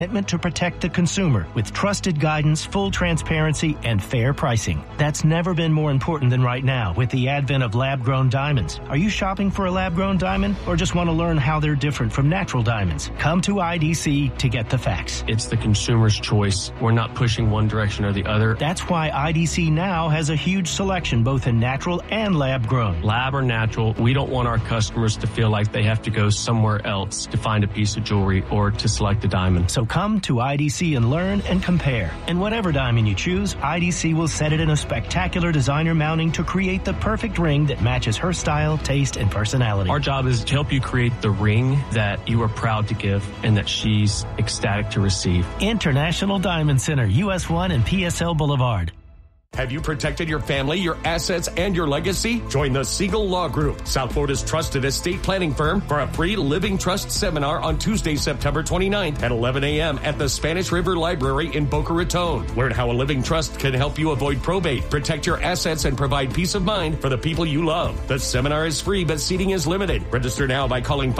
Commitment to protect the consumer with trusted guidance, full transparency, and fair pricing. That's never been more important than right now with the advent of lab-grown diamonds. Are you shopping for a lab-grown diamond or just want to learn how they're different from natural diamonds? Come to IDC to get the facts. It's the consumer's choice. We're not pushing one direction or the other. That's why IDC now has a huge selection both in natural and lab-grown. Lab or natural, we don't want our customers to feel like they have to go somewhere else to find a piece of jewelry or to select a diamond. So come to IDC and learn and compare. And whatever diamond you choose, IDC will set it in a spectacular designer mounting to create the perfect ring that matches her style, taste, and personality. Our job is to help you create the ring that you are proud to give and that she's ecstatic to receive. International Diamond Center, US 1 and PSL Boulevard. Have you protected your family, your assets, and your legacy? Join the Siegel Law Group, South Florida's trusted estate planning firm, for a free Living Trust seminar on Tuesday, September 29th at 11 a.m. at the Spanish River Library in Boca Raton. Learn how a living trust can help you avoid probate, protect your assets, and provide peace of mind for the people you love. The seminar is free, but seating is limited. Register now by calling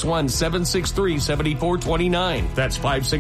561-763-7429. That's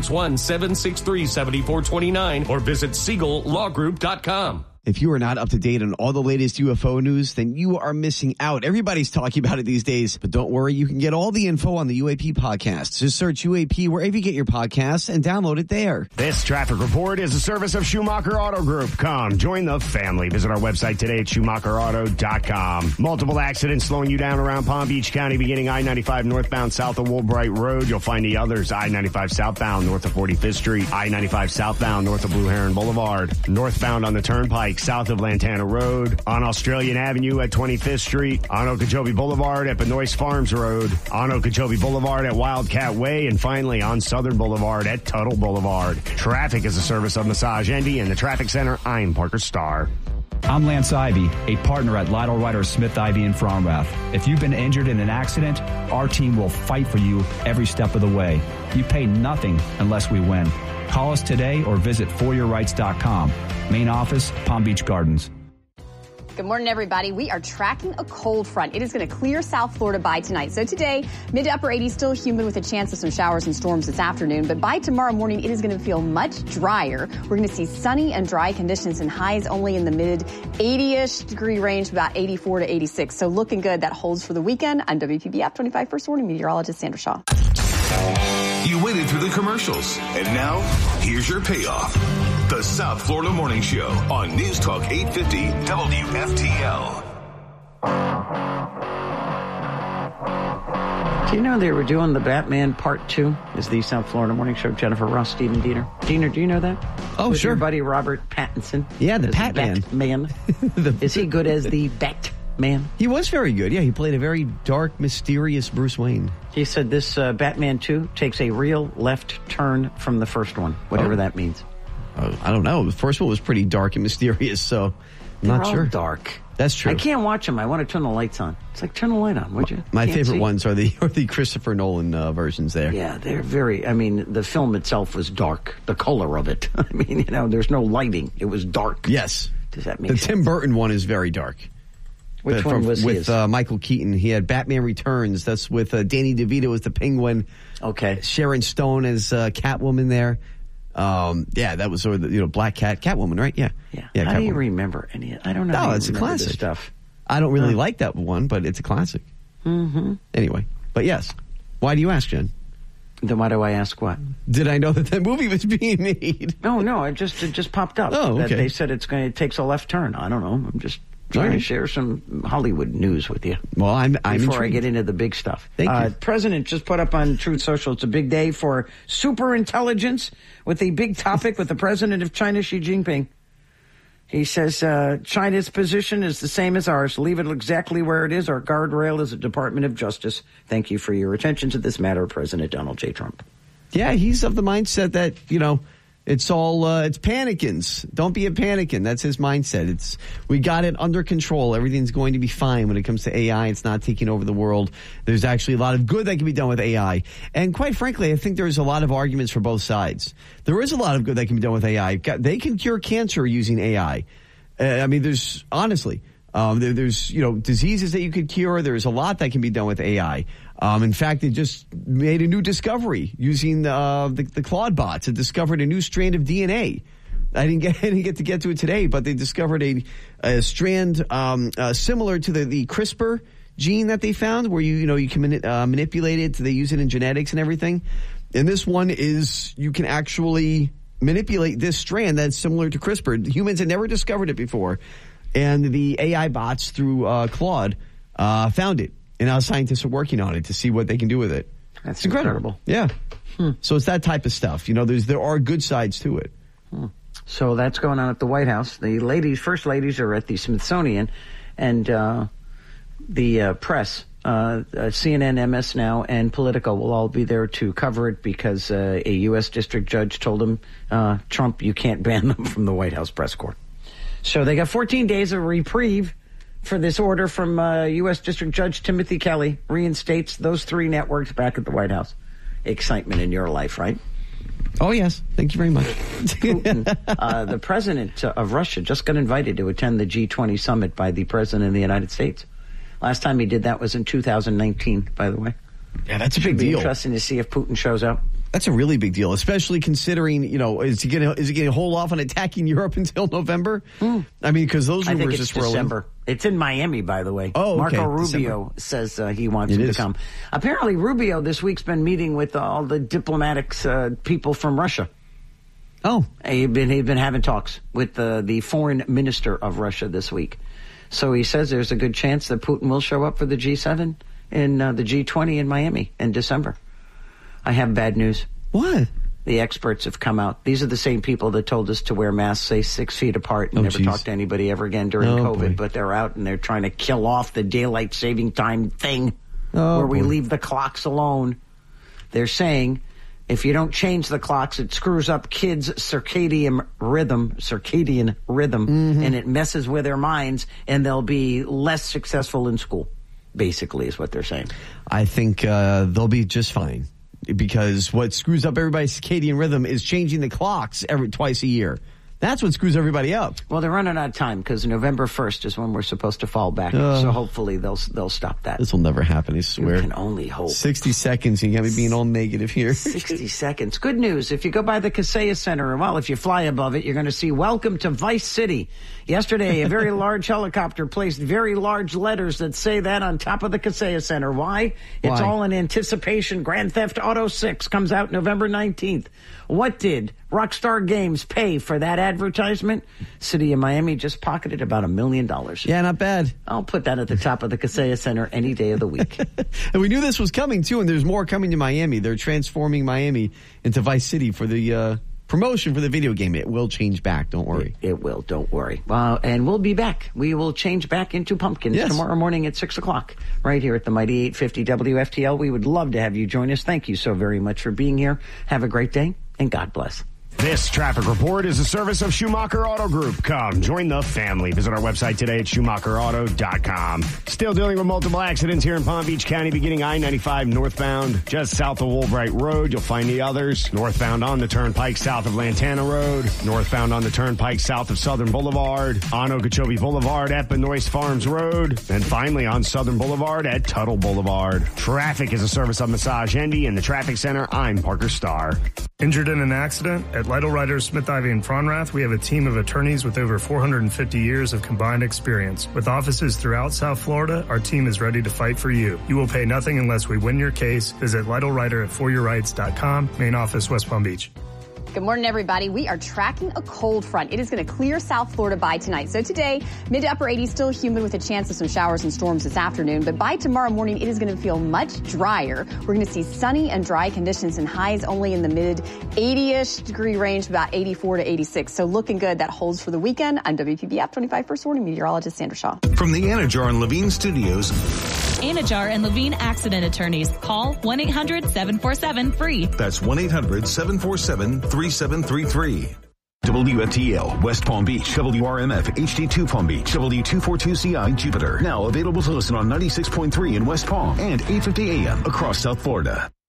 561-763-7429, or visit SiegelLawGroup.com. If you are not up to date on all the latest UFO news, then you are missing out. Everybody's talking about it these days. But don't worry, you can get all the info on the UAP podcast. Just search UAP wherever you get your podcasts and download it there. This traffic report is a service of Schumacher Auto Group. Come, join the family. Visit our website today at SchumacherAuto.com. Multiple accidents slowing you down around Palm Beach County, beginning I-95 northbound south of Woolbright Road. You'll find the others, I-95 southbound north of 45th Street, I-95 southbound north of Blue Heron Boulevard, northbound on the Turnpike, south of Lantana Road, on Australian Avenue at 25th Street, on Okeechobee Boulevard at Benoist Farms Road, on Okeechobee Boulevard at Wildcat Way, and finally on Southern Boulevard at Tuttle Boulevard. Traffic is a service of Massage Envy and the Traffic Center. I'm Parker Starr. I'm Lance Ivy, a partner at Lytle Ryder Smith Ivy in Fromrath. If you've been injured in an accident, our team will fight for you every step of the way. You pay nothing unless we win. Call us today or visit foryourrights.com. Main office, Palm Beach Gardens. Good morning, everybody. We are tracking a cold front. It is going to clear South Florida by tonight. So today, mid to upper 80s, still humid with a chance of some showers and storms this afternoon. But by tomorrow morning, it is going to feel much drier. We're going to see sunny and dry conditions and highs only in the mid 80-ish degree range, about 84 to 86. So looking good. That holds for the weekend. I'm WPBF 25 First Warning Meteorologist Sandra Shaw. You waited through the commercials, and now here's your payoff. The South Florida Morning Show on News Talk 850 WFTL. Do you know they were doing the Batman Part 2 as the South Florida Morning Show? Jennifer Ross, Stephen Diener. Diener, do you know that? Oh, with sure. Your buddy Robert Pattinson. Yeah, the Batman. Is he good as the Batman? He was very good. Yeah, he played a very dark, mysterious Bruce Wayne. He said this Batman 2 takes a real left turn from the first one, whatever that means. I don't know. The first one was pretty dark and mysterious, so I'm not sure. Dark. That's true. I can't watch them. I want to turn the lights on. It's like, turn the light on, would you? My favorite ones are the Christopher Nolan versions there. Yeah, they're very, the film itself was dark. The color of it. There's no lighting. It was dark. Yes. Does that make sense? The Tim Burton one is very dark. Which one was his? With Michael Keaton. He had Batman Returns. That's with Danny DeVito as the Penguin. Okay. Sharon Stone as Catwoman there. That was sort of the, Black Cat, Catwoman, right? Yeah. How do you remember any? I don't know. No, it's a classic stuff. I don't really like that one, but it's a classic. Mm-hmm. Anyway, but yes. Why do you ask, Jen? Then why do I ask what? Did I know that movie was being made? No, it just popped up. Oh, okay. That they said it takes a left turn. I don't know. I'm just trying to share some Hollywood news with you. Well, I'm before intrigued. I get into the big stuff. Thank you. President just put up on Truth Social. It's a big day for super intelligence with a big topic with the president of China, Xi Jinping. He says China's position is the same as ours. Leave it exactly where it is. Our guardrail is the Department of Justice. Thank you for your attention to this matter, President Donald J. Trump. Yeah, he's of the mindset that, it's all, it's panicking. Don't be a panicking. That's his mindset. We got it under control. Everything's going to be fine when it comes to AI. It's not taking over the world. There's actually a lot of good that can be done with AI. And quite frankly, I think there's a lot of arguments for both sides. There is a lot of good that can be done with AI. They can cure cancer using AI. There's honestly, there's, diseases that you could cure. There's a lot that can be done with AI. In fact, they just made a new discovery using the Claude bots. It discovered a new strand of DNA. I didn't get to it today, but they discovered a strand similar to the CRISPR gene that they found, where you can manipulate it. They use it in genetics and everything. And this one is you can actually manipulate this strand that's similar to CRISPR. Humans had never discovered it before, and the AI bots through Claude found it. And now scientists are working on it to see what they can do with it. That's incredible. Yeah. So it's that type of stuff. There are good sides to it. So that's going on at the White House. The first ladies are at the Smithsonian, and the press, CNN, MS Now, and Politico will all be there to cover it because a U.S. district judge told them, Trump, you can't ban them from the White House press corps. So they got 14 days of reprieve for this order from U.S. District Judge Timothy Kelly, reinstates those 3 networks back at the White House. Excitement in your life, right? Oh, yes. Thank you very much. Putin, the president of Russia, just got invited to attend the G20 summit by the president of the United States. Last time he did that was in 2019, by the way. Yeah, that's a big deal. Should be interesting to see if Putin shows up. That's a really big deal, especially considering, is he going to hold off on attacking Europe until November? I mean, because those rumors I think it's just swirling. December. It's in Miami, by the way. Oh, okay. Marco Rubio says he wants him to come. Apparently, Rubio this week's been meeting with all the diplomatics people from Russia. Oh. He'd been having talks with the foreign minister of Russia this week. So he says there's a good chance that Putin will show up for the G7 and the G20 in Miami in December. I have bad news. What? The experts have come out. These are the same people that told us to wear masks, say 6 feet apart, and never talk to anybody ever again during COVID. Boy. But they're out and they're trying to kill off the daylight saving time thing where we leave the clocks alone. They're saying if you don't change the clocks, it screws up kids' circadian rhythm, and it messes with their minds, and they'll be less successful in school, basically, is what they're saying. I think they'll be just fine. Because what screws up everybody's circadian rhythm is changing the clocks twice a year. That's what screws everybody up. Well, they're running out of time because November 1st is when we're supposed to fall back. So hopefully they'll stop that. This will never happen, I swear. You can only hope. 60 seconds. You can't be being all negative here. 60 seconds. Good news. If you go by the Kaseya Center, well, if you fly above it, you're going to see Welcome to Vice City. Yesterday, a very large helicopter placed very large letters that say that on top of the Kaseya Center. Why? It's all in anticipation. Grand Theft Auto 6 comes out November 19th. What did Rockstar Games pay for that advertisement? City of Miami just pocketed about $1 million. Yeah, not bad. I'll put that at the top of the Kaseya Center any day of the week. And we knew this was coming, too, and there's more coming to Miami. They're transforming Miami into Vice City for the promotion for the video game. It will change back. Don't worry. It will. Don't worry. And we'll be back. We will change back into pumpkins tomorrow morning at 6 o'clock right here at the mighty 850 WFTL. We would love to have you join us. Thank you so very much for being here. Have a great day, and God bless. This traffic report is a service of Schumacher Auto Group. Come, join the family. Visit our website today at SchumacherAuto.com. Still dealing with multiple accidents here in Palm Beach County, beginning I-95 northbound just south of Woolbright Road. You'll find the others. Northbound on the Turnpike south of Lantana Road. Northbound on the Turnpike south of Southern Boulevard. On Okeechobee Boulevard at Benoist Farms Road. And finally on Southern Boulevard at Tuttle Boulevard. Traffic is a service of Massage Envy. In the Traffic Center, I'm Parker Starr. Injured in an accident? At Lytle Ryder, Smith, Ivy, and Fronrath, we have a team of attorneys with over 450 years of combined experience. With offices throughout South Florida, our team is ready to fight for you. You will pay nothing unless we win your case. Visit Lytle Ryder at foryourrights.com. Main office, West Palm Beach. Good morning, everybody. We are tracking a cold front. It is going to clear South Florida by tonight. So today, mid to upper 80s, still humid with a chance of some showers and storms this afternoon. But by tomorrow morning, it is going to feel much drier. We're going to see sunny and dry conditions and highs only in the mid 80-ish degree range, about 84 to 86. So looking good. That holds for the weekend. I'm WPBF 25 First Warning Meteorologist Sandra Shaw. From the Anajar and Levine Studios. Anajar and Levine Accident Attorneys. Call 1-800-747-FREE. That's 1-800-747-3733. WFTL, West Palm Beach, WRMF, HD2 Palm Beach, W242CI Jupiter. Now available to listen on 96.3 in West Palm and 850 AM across South Florida.